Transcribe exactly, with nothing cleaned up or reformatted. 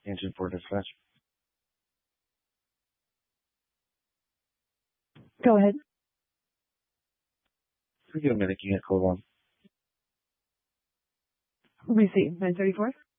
Engine for dispatch. Go ahead. We get a minute, you get code one. Receipt nine thirty-four.